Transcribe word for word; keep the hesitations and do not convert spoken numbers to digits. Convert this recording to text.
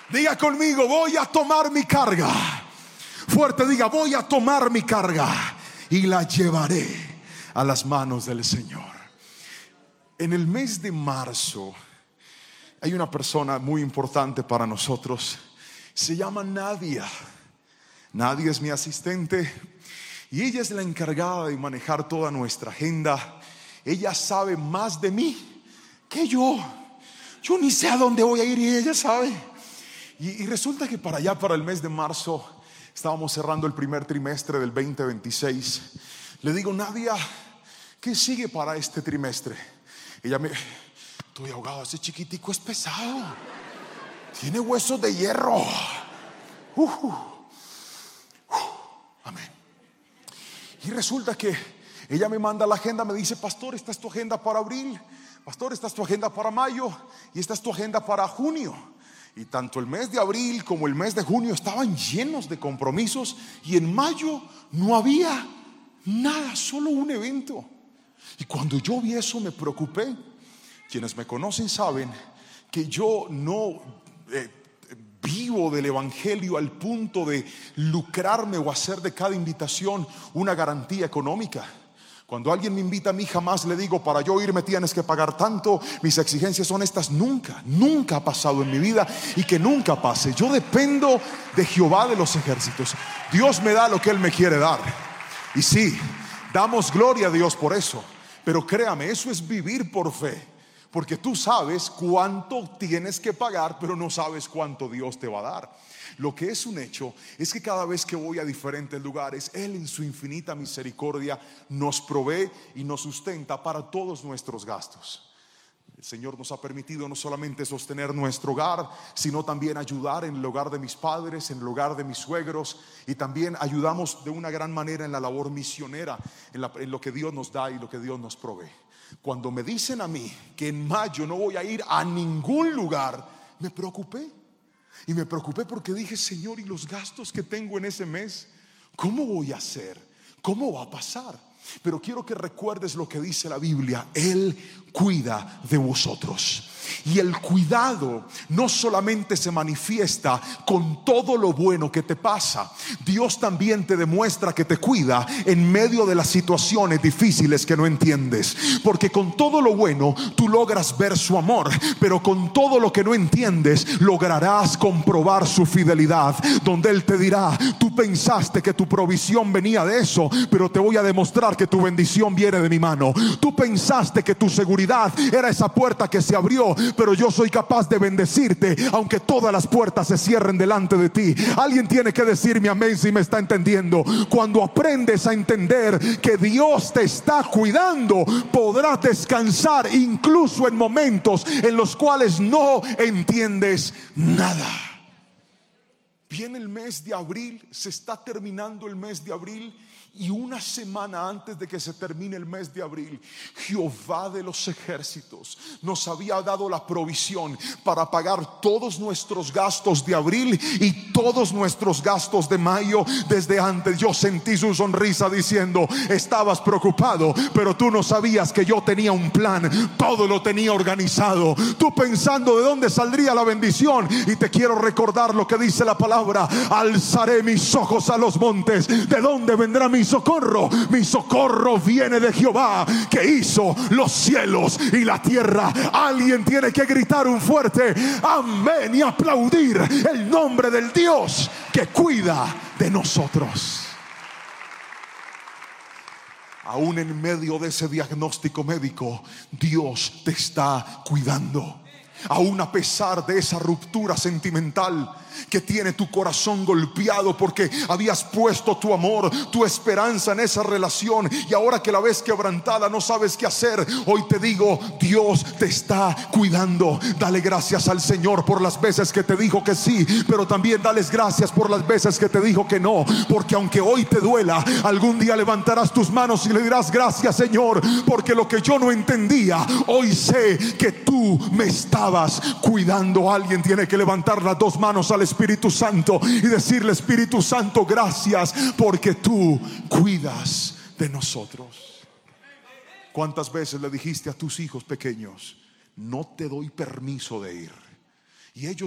Diga conmigo: voy a tomar mi carga. Fuerte, diga: voy a tomar mi carga y la llevaré a las manos del Señor. En el mes de marzo hay una persona muy importante para nosotros. Se llama Nadia. Nadia es mi asistente y ella es la encargada de manejar toda nuestra agenda. Ella sabe más de mí que yo. Yo ni sé a dónde voy a ir y ella sabe. Y, y resulta que para allá, para el mes de marzo, estábamos cerrando el primer trimestre del veinte veintiséis. Le digo: Nadia, ¿qué sigue para este trimestre? Ella me: estoy ahogado, ese chiquitico es pesado, tiene huesos de hierro. uh, uh, uh, Amén. Y resulta que ella me manda la agenda, me dice: pastor, esta es tu agenda para abril, pastor, esta es tu agenda para mayo, y esta es tu agenda para junio. Y tanto el mes de abril como el mes de junio estaban llenos de compromisos, y en mayo no había nada, solo un evento. Y cuando yo vi eso me preocupé. Quienes me conocen saben que yo no eh, vivo del evangelio al punto de lucrarme o hacer de cada invitación una garantía económica. Cuando alguien me invita a mí, jamás le digo: para yo irme tienes que pagar tanto, mis exigencias son estas. Nunca, nunca ha pasado en mi vida, y que nunca pase. Yo dependo de Jehová de los ejércitos. Dios me da lo que Él me quiere dar, y sí, damos gloria a Dios por eso. Pero créame, eso es vivir por fe. Porque tú sabes cuánto tienes que pagar, pero no sabes cuánto Dios te va a dar. Lo que es un hecho es que cada vez que voy a diferentes lugares, Él en su infinita misericordia nos provee y nos sustenta para todos nuestros gastos. El Señor nos ha permitido no solamente sostener nuestro hogar, sino también ayudar en el hogar de mis padres, en el hogar de mis suegros. Y también ayudamos de una gran manera en la labor misionera, en, la, en lo que Dios nos da y lo que Dios nos provee. Cuando me dicen a mí que en mayo no voy a ir a ningún lugar, me preocupé. Y me preocupé porque dije: Señor, ¿y los gastos que tengo en ese mes? ¿Cómo voy a hacer? ¿Cómo va a pasar? Pero quiero que recuerdes lo que dice la Biblia: Él cuida de vosotros. Y el cuidado no solamente se manifiesta con todo lo bueno que te pasa. Dios también te demuestra que te cuida en medio de las situaciones difíciles que no entiendes. Porque con todo lo bueno tú logras ver su amor, pero con todo lo que no entiendes lograrás comprobar su fidelidad. Donde Él te dirá: tú pensaste que tu provisión venía de eso, pero te voy a demostrar que tu bendición viene de mi mano. Tú pensaste que tu seguridad era esa puerta que se abrió, pero yo soy capaz de bendecirte aunque todas las puertas se cierren delante de ti. Alguien tiene que decirme amén si me está entendiendo. Cuando aprendes a entender que Dios te está cuidando, podrás descansar incluso en momentos en los cuales no entiendes nada. Viene el mes de abril, se está terminando el mes de abril, y una semana antes de que se termine el mes de abril, Jehová de los ejércitos nos había dado la provisión para pagar todos nuestros gastos de abril y todos nuestros gastos de mayo desde antes. Yo sentí su sonrisa diciendo: estabas preocupado, pero tú no sabías que yo tenía un plan. Todo lo tenía organizado. Tú pensando de dónde saldría la bendición, y te quiero recordar lo que dice la palabra: alzaré mis ojos a los montes. ¿De dónde vendrá mi socorro? Mi socorro viene de Jehová, que hizo los cielos y la tierra. Alguien tiene que gritar un fuerte amén y aplaudir el nombre del Dios que cuida de nosotros. Aún en medio de ese diagnóstico médico, Dios te está cuidando. Aún a pesar de esa ruptura sentimental que tiene tu corazón golpeado porque habías puesto tu amor, tu esperanza en esa relación, y ahora que la ves quebrantada no sabes qué hacer, hoy te digo: Dios te está cuidando. Dale gracias al Señor por las veces que te dijo que sí, pero también dales gracias por las veces que te dijo que no, porque aunque hoy te duela, algún día levantarás tus manos y le dirás: gracias, Señor, porque lo que yo no entendía, hoy sé que tú me estabas cuidando. Alguien tiene que levantar las dos manos al Espíritu Santo y decirle: Espíritu Santo, gracias porque tú cuidas de nosotros. ¿Cuántas veces le dijiste a tus hijos pequeños: no te doy permiso de ir? Y ellos